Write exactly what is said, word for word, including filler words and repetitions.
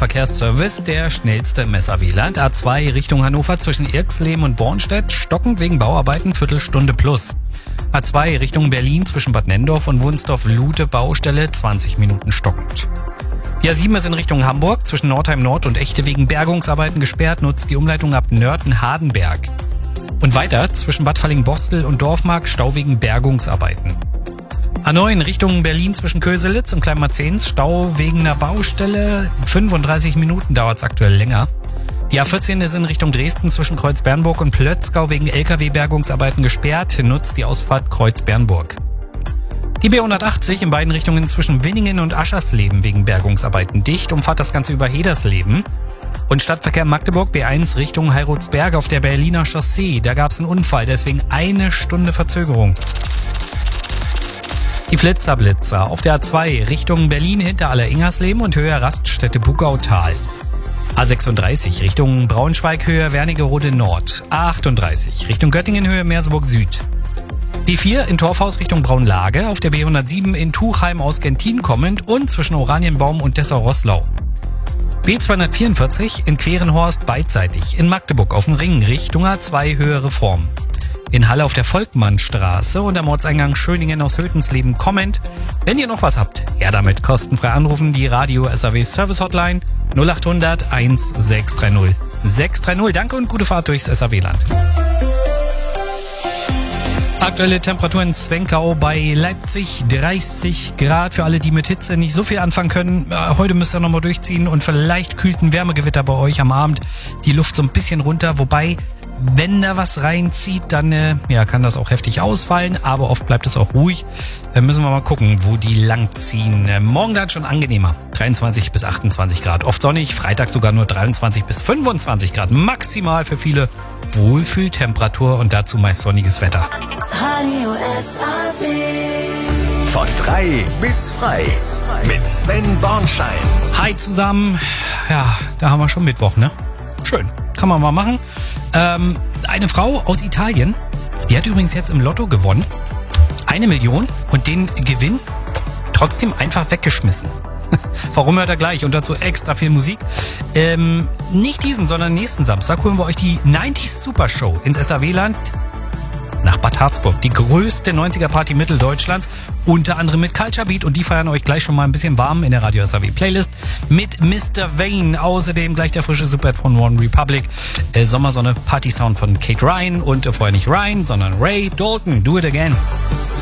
Verkehrsservice, der schnellste im S R W-Land. A zwei Richtung Hannover zwischen Irxleben und Bornstedt, stockend wegen Bauarbeiten, Viertelstunde plus. A zwei Richtung Berlin zwischen Bad Nenndorf und Wunsdorf-Lute, Baustelle, zwanzig Minuten stockend. Die A sieben ist in Richtung Hamburg zwischen Nordheim Nord und Echte wegen Bergungsarbeiten gesperrt, nutzt die Umleitung ab Nörten-Hardenberg. Und weiter zwischen Bad Falling-Bostel und Dorfmark, Stau wegen Bergungsarbeiten. A neun Richtung Berlin zwischen Köselitz und Kleinmarzens, Stau wegen einer Baustelle, fünfunddreißig Minuten dauert es aktuell länger. Die A vierzehn ist in Richtung Dresden zwischen Kreuz-Bernburg und Plötzgau wegen L K W-Bergungsarbeiten gesperrt, nutzt die Ausfahrt Kreuz-Bernburg. Die B hundertachtzig in beiden Richtungen zwischen Winningen und Aschersleben wegen Bergungsarbeiten dicht, umfahrt das Ganze über Hedersleben. Und Stadtverkehr Magdeburg B eins Richtung Heirotsberg auf der Berliner Chaussee. Da gab es einen Unfall, deswegen eine Stunde Verzögerung. Die Flitzerblitzer auf der A zwei Richtung Berlin hinter Aller-Ingersleben und Höhe Raststätte Bugautal. A sechsunddreißig Richtung Braunschweig Höhe Wernigerode Nord. A achtunddreißig Richtung Göttingen Höhe Merseburg Süd. B vier in Torfhaus Richtung Braunlage, auf der B hundertsieben in Tuchheim aus Gentin kommend und zwischen Oranienbaum und Dessau-Roßlau. B zweihundertvierundvierzig in Querenhorst beidseitig, in Magdeburg auf dem Ring Richtung A zwei Höhe Reform. In Halle auf der Volkmannstraße und am Ortseingang Schöningen aus Hötensleben kommend. Wenn ihr noch was habt, her damit, kostenfrei anrufen, die Radio S R W Service Hotline null achthundert eins sechs drei null sechs drei null. Danke und gute Fahrt durchs S R W-Land. Aktuelle Temperatur in Zwenkau bei Leipzig dreißig Grad. Für alle, die mit Hitze nicht so viel anfangen können, heute müsst ihr nochmal durchziehen und vielleicht kühlt ein Wärmegewitter bei euch am Abend die Luft so ein bisschen runter. Wobei, wenn da was reinzieht, dann äh, ja, kann das auch heftig ausfallen, aber oft bleibt es auch ruhig. Dann müssen wir mal gucken, wo die langziehen. Äh, morgen dann schon angenehmer. dreiundzwanzig bis achtundzwanzig Grad. Oft sonnig, Freitag sogar nur dreiundzwanzig bis fünfundzwanzig Grad. Maximal für viele Wohlfühltemperatur und dazu meist sonniges Wetter. Radio S R W. Von drei bis frei mit Sven Bornschein. Hi zusammen. Ja, da haben wir schon Mittwoch, ne? Schön. Kann man mal machen. Ähm, eine Frau aus Italien, die hat übrigens jetzt im Lotto gewonnen. Eine Million und den Gewinn trotzdem einfach weggeschmissen. Warum, hört er gleich und dazu extra viel Musik. Ähm, nicht diesen, sondern nächsten Samstag holen wir euch die neunziger Super Show ins S R W-Land nach Bad Harzburg. Die größte neunziger-Party Mitteldeutschlands, unter anderem mit Culture Beat und die feiern euch gleich schon mal ein bisschen warm in der Radio S R W Playlist mit Mister Vane. Außerdem gleich der frische Superhit von One Republic, äh, Sommersonne, Party Sound von Kate Ryan und äh, vorher nicht Ryan, sondern Ray Dalton. Do it again.